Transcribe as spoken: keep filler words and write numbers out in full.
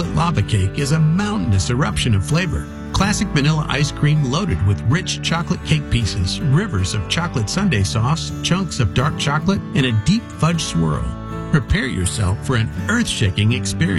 lava cake is a mountainous eruption of flavor. Classic vanilla ice cream loaded with rich chocolate cake pieces, rivers of chocolate sundae sauce, chunks of dark chocolate, and a deep fudge swirl. Prepare yourself for an earth-shaking experience.